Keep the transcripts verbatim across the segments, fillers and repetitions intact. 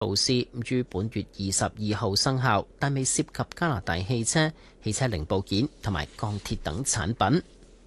措施於本月二十二號生效，但未涉及加拿大汽車、汽車零部件同埋鋼鐵等產品。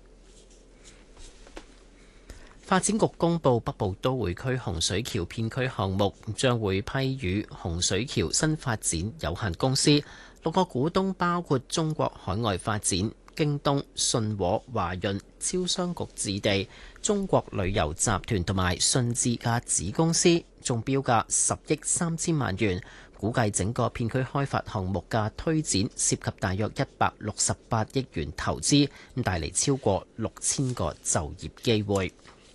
發展局公布北部都會區洪水橋片區項目將會批予洪水橋新發展有限公司，六個股東包括中國海外發展、京東、信和、華潤、招商局置地、中國旅遊集團同埋信置嘅子公司，中標價十億三千萬元，估計整個片區開發項目嘅推展涉及大約一百六十八億元投資，咁帶嚟超過六千個就業機會。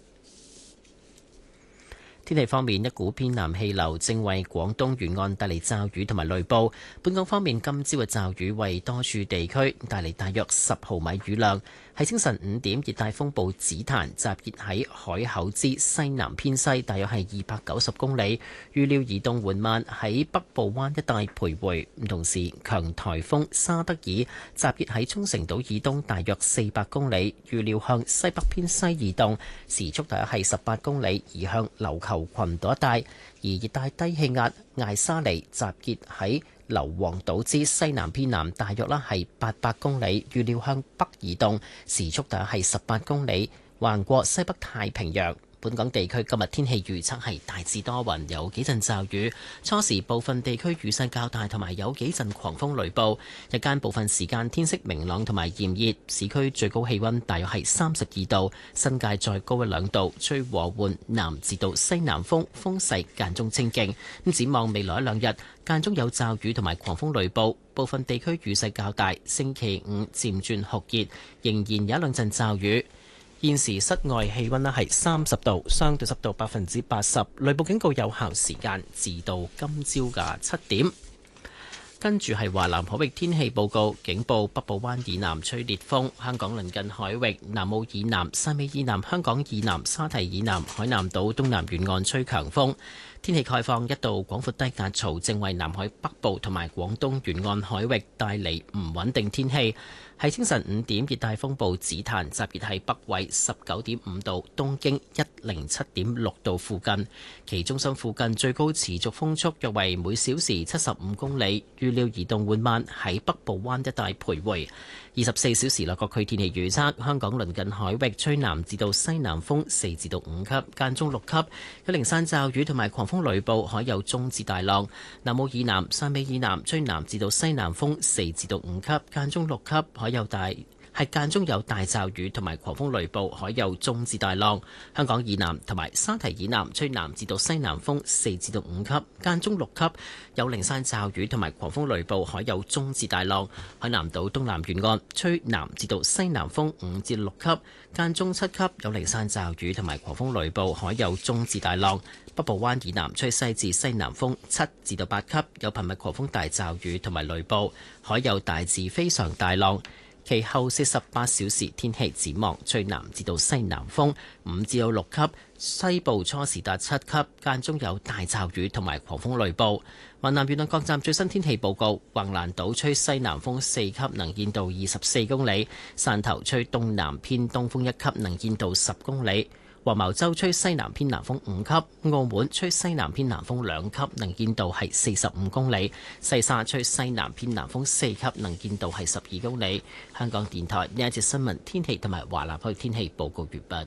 天氣方面，一股偏南氣流正為廣東沿岸帶嚟驟雨同埋雷暴。本港方面，今朝嘅驟雨為多處地區帶嚟大約十毫米雨量。喺清晨五點，熱帶風暴紫檀集結喺海口之西南偏西，大約係二百九十公里，預料移動緩慢喺北部灣一帶徘徊。同時，強颱風沙德爾集結喺沖繩島以東大約四百公里，預料向西北偏西移動，時速大約係十八公里，移向琉球群島一帶。而熱帶低氣壓艾沙尼集結喺硫磺島之西南偏南，大約啦係八百公里，預料向北移動，時速大約係十八公里，橫過西北太平洋。本港地區今日天氣預測係大致多雲，有幾陣驟雨，初時部分地區雨勢較大，同埋有幾陣狂風雷暴。日間部分時間天色明朗同埋炎熱，市區最高氣溫大約係三十二度，新界再高一兩度，吹和緩南至到西南風，風勢間中清勁。咁展望未來一兩日，間中有驟雨同埋狂風雷暴，部分地區雨勢較大。星期五漸轉酷熱，仍然有一兩陣驟雨。現時室外氣溫咧係三十度，相對濕度百分之八十，雷暴警告有效時間至到今朝嘅七點。跟住係華南海域天氣報告，警報北部灣以南吹烈風，香港鄰近海域南澳以南、汕尾以南、香港以南、沙堤以南、海南島東南沿岸吹強風。天氣概況，一道廣闊低壓槽正為南海北部同埋廣東沿岸海域帶嚟唔穩定天氣。喺清晨五點，熱帶風暴紫檀集結喺北緯十九點五度、東經一零七點六度附近，其中心附近最高持續風速約為每小時七十五公里，預料移動緩慢喺北部灣一帶徘徊。二十四小時內各區天氣預測：香港鄰近海域吹南至到西南風四至到五級，間中六級，有零散驟雨同埋狂風雷暴，海有中至大浪。南澳以南、汕尾以南吹南至到西南風四至到五級，間中六級，海有大係間中有大驟雨同埋狂風雷暴，海有中至大浪。香港以南同埋沙堤以南吹南至到西南風四至到五級，間中六級，有零散驟雨同埋狂風雷暴，海有中至大浪。海南島東南沿岸吹南至到西南風五至六級，間中七級，有零散驟雨同埋狂風雷暴，海有中至大浪。北部灣以南吹西至西南風七至到八級，有頻密狂風大驟雨同埋雷暴，海有大至非常大浪。其後四十八小時天氣展望，吹南至到西南風五至到六級，西部初時達七級，間中有大驟雨同埋狂風雷暴。華南沿岸各站最新天氣報告：橫瀾島吹西南風四級，能見度二十四公里；汕頭吹東南偏東風一級，能見度十公里。黃茅洲吹西南偏南風五級，澳門吹西南偏南風兩級，能見度係四十五公里；西沙吹西南偏南風四級，能見度係十二公里。香港電台呢一節新聞天氣同埋華南區天氣報告完畢。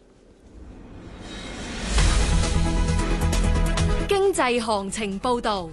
經濟行情報導。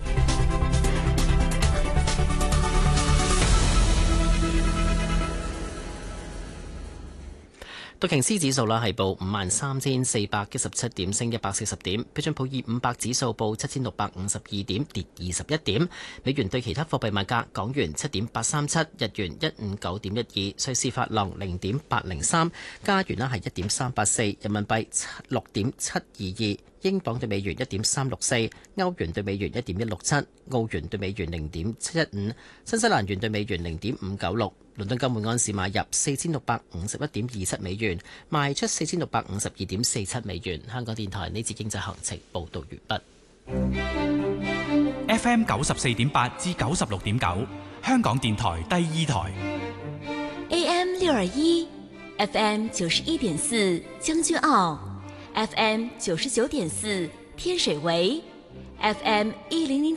道瓊斯指數啦係報五萬三千四百一十七點，升一百四十點。標準普爾五百指數報七千六百五十二點，跌二十一點。美元對其他貨幣賣價：港元七點八三七，日元一五九點一二，瑞士法郎零點八零三，加元啦係一點三八四，人民幣六點七二二。英鎊對美元一點三六四，歐元對美元一點一六七，澳元對美元零點七一五，新西蘭元對美元零點五九六。倫敦金每安士買入四千六百五十一點二七美元，賣出四千六百五十二點四七美元。香港電台呢節經濟行情報道完畢。 F M 九十四點八至九十六點九，香港電台第二台。 A M 六二一，F M 九十一點四將軍澳。F M 九十九點四天水圍 F M 一零零